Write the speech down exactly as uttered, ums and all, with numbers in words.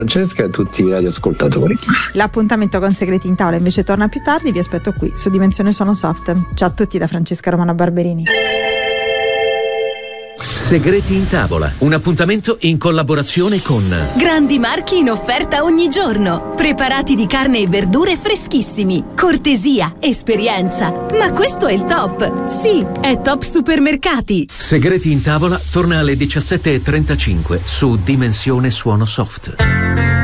Francesca e a tutti i radioascoltatori. L'appuntamento con Segreti in Tavola invece torna più tardi, vi aspetto qui su Dimensione Suono Soft. Ciao a tutti da Francesca Romana Barberini. Segreti in Tavola, un appuntamento in collaborazione con grandi marchi in offerta ogni giorno, preparati di carne e verdure freschissimi, cortesia, esperienza, ma questo è il top, sì, è Top Supermercati. Segreti in Tavola torna alle diciassette e trentacinque su Dimensione Suono Soft.